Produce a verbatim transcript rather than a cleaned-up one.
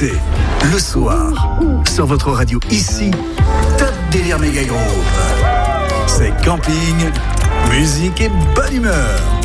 l'été, le soir, sur votre radio ici, Top Délire Méga Groove. C'est camping, musique et bonne humeur.